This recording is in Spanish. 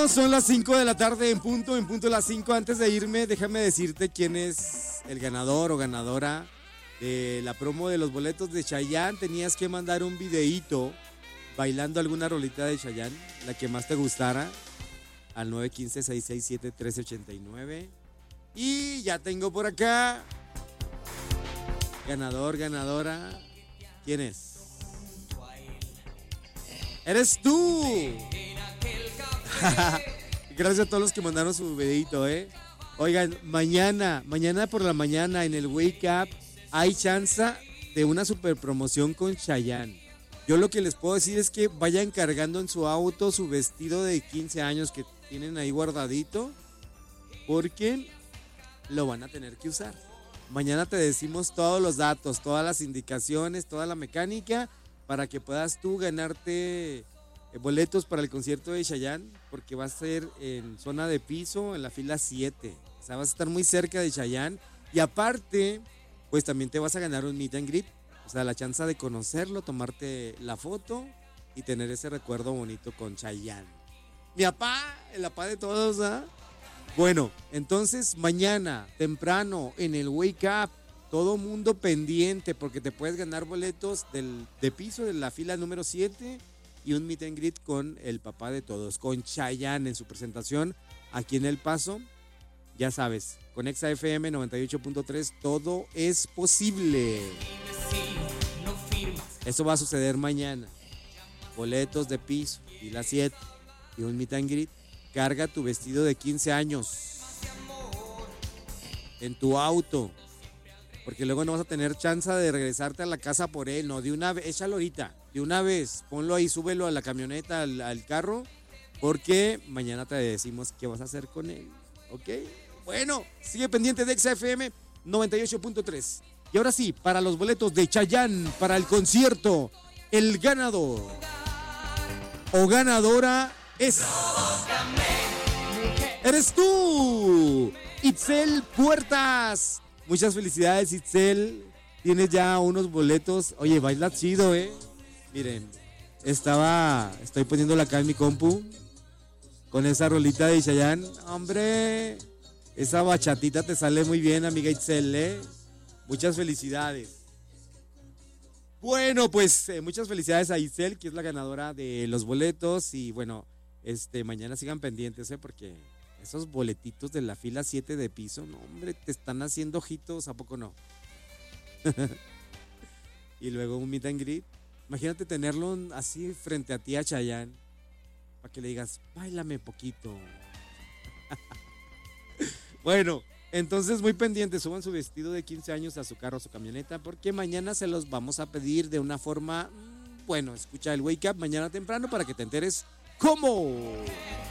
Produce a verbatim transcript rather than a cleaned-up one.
Bueno, son las cinco de la tarde en punto, en punto las cinco. Antes de irme, déjame decirte quién es el ganador o ganadora de la promo de los boletos de Chayanne. Tenías que mandar un videíto bailando alguna rolita de Chayanne, la que más te gustara, al nueve uno cinco, seis seis siete, uno tres ocho nueve. Y ya tengo por acá ganador, ganadora. ¿Quién es? ¡Eres tú! Gracias a todos los que mandaron su videito, ¿eh? Oigan, mañana, mañana por la mañana en el Wake Up hay chance de una super promoción con Chayanne. Yo lo que les puedo decir es que vayan cargando en su auto su vestido de quince años que tienen ahí guardadito, porque lo van a tener que usar. Mañana te decimos todos los datos, todas las indicaciones, toda la mecánica para que puedas tú ganarte boletos para el concierto de Chayanne, porque va a ser en zona de piso, en la fila siete. O sea, vas a estar muy cerca de Chayanne. Y aparte, pues también te vas a ganar un meet and greet. O sea, la chance de conocerlo, tomarte la foto y tener ese recuerdo bonito con Chayanne. Mi papá, el papá de todos, ¿ah? Bueno, entonces mañana, temprano, en el Wake Up, todo mundo pendiente, porque te puedes ganar boletos del, de piso de la fila número siete y un meet and greet con el papá de todos, con Chayanne en su presentación aquí en El Paso. Ya sabes, con Exa F M noventa y ocho punto tres, todo es posible. Eso va a suceder mañana. Boletos de piso, fila siete y un meet and greet. Carga tu vestido de quince años en tu auto, porque luego no vas a tener chance de regresarte a la casa por él. No, de una vez, échalo ahorita, de una vez, ponlo ahí, súbelo a la camioneta, al, al carro, porque mañana te decimos qué vas a hacer con él, ¿ok? Bueno, sigue pendiente de Exa F M noventa y ocho punto tres. Y ahora sí, para los boletos de Chayanne, para el concierto, el ganador o ganadora es... ¡Eres tú! Itzel Puertas. Muchas felicidades, Itzel. Tienes ya unos boletos. Oye, baila chido, ¿eh? Miren, estaba... Estoy poniéndola acá en mi compu con esa rolita de Chayanne. ¡Hombre! Esa bachatita te sale muy bien, amiga Itzel, ¿eh? Muchas felicidades. Bueno, pues eh, muchas felicidades a Itzel, que es la ganadora de los boletos. Y bueno, este mañana sigan pendientes, ¿eh? Porque esos boletitos de la fila siete de piso, no, hombre, te están haciendo ojitos, ¿a poco no? Y luego un meet and greet. Imagínate tenerlo así frente a ti a Chayanne, para que le digas, báilame poquito. Bueno, entonces muy pendientes, suban su vestido de quince años a su carro, a su camioneta, porque mañana se los vamos a pedir de una forma, bueno, escucha el Wake Up mañana temprano para que te enteres cómo.